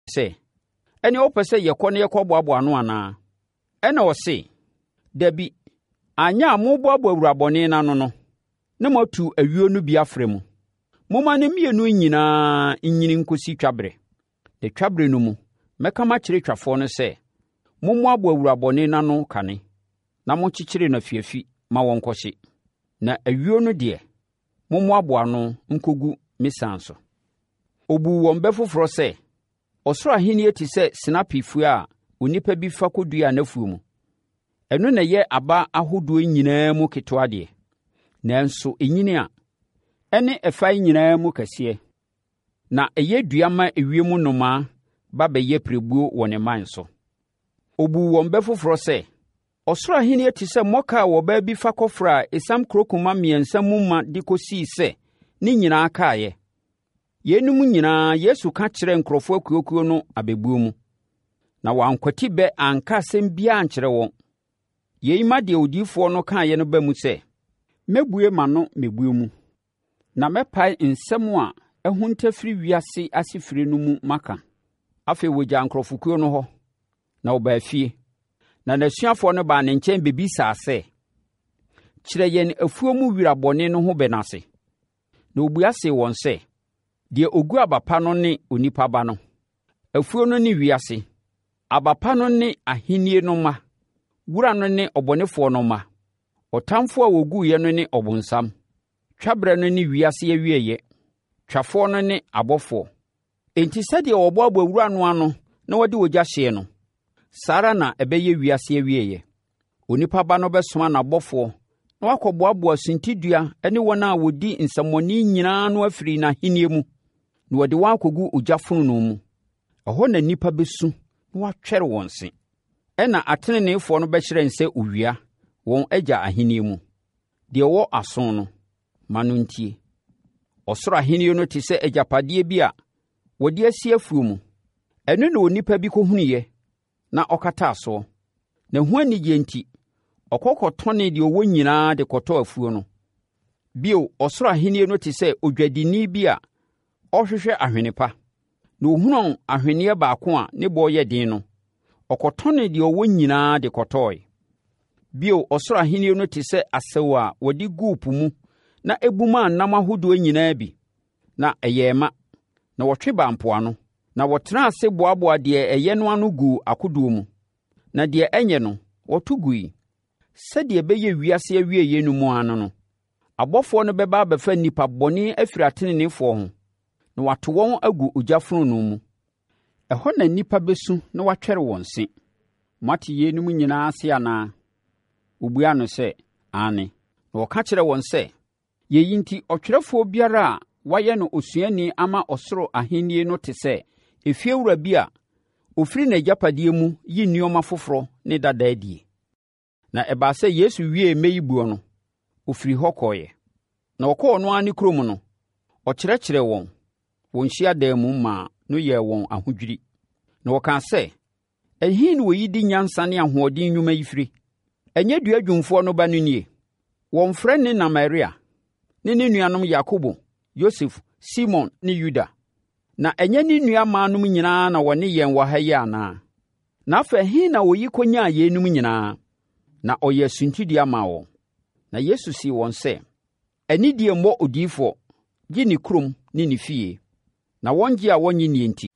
sɛ, ɛne wopɛ sɛ yɛkɔ ne yɛkɔboaboa ano anaa? Ɛna ɔse, dabi, anyɛ a moboaboa awurabɔne n'ano no, na moatu ayuo no bi afrɛ mu. Momma ne mmienu nyinaa nyini nkɔsi twaberɛ. Da twaberɛ no mu, mɛka makyerɛ twafoɔ no sɛ, mommoaboa awurabɔne n'ano kane, na monkyekyere no afiafi ma wɔnkɔhye. Na ayuo no deɛ, mommoaboa no nkɔgu me san so. Ɔbuu wɔn bɛ foforɔ sɛ, ɔsoro ahennie te sɛ sinapefuo a onipa bi fa kɔdua n'afuo mu. Ɛno na ɛyɛ aba ahodoɔ nyinaa mu ketewa deɛ, nanso ɛnyini a, ɛne ɛfae nyinaa mu kɛseɛ. Na ɛyɛ dua ma ewiem nnomaa ba bɛyɛ pirebuo wɔ ne mman so. Ɔbuu wɔn bɛ foforɔ sɛ, ɔsoro ahennie te sɛ mmɔka a ɔbaa bi fa kɔfra esiam kurokoma mmiɛnsa mu ma de kɔsii sɛ ne nyinaa kaeɛ. Yeinom nyinaa Yesu ka kyerɛɛ nkurɔfoɔ akuokuo no abɛbuo mu, na wankwati bɛ anka asɛm biara ankyerɛ wɔn. Yei ma deɛ odiyifoɔ no kaeɛ no ba mu sɛ, mɛbue m'ano mɛbuo mu, na mɛpae nsɛm a ɛho ntafiri wiase asefire no mu maka. Afei wɔgyaa nkurɔfokuo no hɔ, na wɔbaa fie. Na n'asuafoɔ no baa ne nkyɛn bɛbisaa sɛ, kyerɛ yɛn afuo mu wirabɔne no ho bɛ n'ase. Na ɔbua see wɔn sɛ, deɛ ɔgu aba pa no ne onipa ba no. Afuo no ne wiase. Aba pa no ne ahennie no mma. Wura no ne ɔbɔnefoɔ no mma. Ɔtamfoɔ a wɔguiɛ no ne ɔbonsam. Twaberɛ no ne wiase awieeɛ. Twafoɔ no ne abɔfoɔ. Enti sɛdeɛ wɔboaboa wura no ano na wɔde ogya hyeɛ no, saa ara na ɛbɛyɛ wiase awieeɛ. Onipa ba no bɛsoma n'abɔfoɔ na wakɔboaboa suntidua ne wɔn a wɔdi nsɛmmɔne nyinaa no afiri n'ahennie mu, na wɔde wɔn akɔgu ogya fononoo mu. Ɛhɔ na nnipa bɛsu na wɔatwɛre wɔn se. Ɛna ateneneefoɔ no bɛhyerɛn sɛ owia wɔn agya ahennie mu. Deɛ ɔwɔ aso no, ma no ntie. Ɔsoro ahennie no te sɛ agyapadeɛ bi a wɔde asi afuo mu. Ɛno na onipa bi kɔhunuiɛ na ɔkataa soɔ. Na ho anigye nti, ɔkɔkɔtɔne deɛ ɔwɔ nyinaa de kɔtɔ afuo no. Bio, ɔsoro ahennie no te sɛ odwadini bi a ɔrehwehwɛ ahwene pa. Na ɔhunuu ahweneɛ baako a ne boɔ yɛ den no, ɔkɔtɔne deɛ ɔwɔ nyinaa de kɔtɔe. Bio, ɔsoro ahennie no te sɛ asau a wɔde guu po mu na ebumaa nam ahodoɔ nyinaa bi. Na ɛyɛɛ ma, na wɔtwe baa mpoano, na wɔtenaa ase boaboa deɛ ɛyɛ no ano guu akodoɔ mu, na deɛ ɛnyɛ no, wɔto gui. Sɛdeɛ ɛbɛyɛ wiase awieeɛ no mu ano no, abɔfoɔ no bɛba abɛfa nnipa bɔne afiri ateneneefoɔ ho, na wato wɔn agu ogya fononoo mu. Ɛhɔ na nnipa bɛsu na watwɛre wɔn se. Moate yeinom nyinaa ase anaa? Wɔbua no sɛ, aane. Na wɔka kyerɛ wɔn sɛ, yei nti ɔtwerɛfoɔ biara a wayɛ no osuani ama ɔsoro ahennie no te sɛ efiewura bi a ofiri n'agyapadeɛ mu yi nneɛma foforɔ ne dadaa die. Na ɛbaa sɛ Yesu wiee mmeyibuo no, ofiri hɔ kɔɔeɛ. Na wɔkɔɔ ɔno ara ne kurom no, ɔkyerɛkyerɛɛ wɔn hyiadan mu maa no yɛɛ wɔn ahodwiri. Na wɔkaa sɛ, ɛhe na wɔyi di nyansa ne ahoɔden nnwuma yi firi? Ɛnyɛ dua dwumfoɔ no ba no nie? Wɔmfrɛ ne na Maria ne ne nuanom Yakobo, Yosef, Simon ne Yuda. Na ɛnyɛ ne nuamaanom nyinaa na wɔne yɛn wɔ ha yi anaa? Na afei he na wɔyi kɔnyaa yeinom nyinaa? Na ɔyɛ suntidua maa wɔn. Na Yesu sii wɔn sɛ, anidie mmɔ odiyifoɔ, gye ne kurom ne ne fie. Na wɔn gye a wɔnnye nie nti,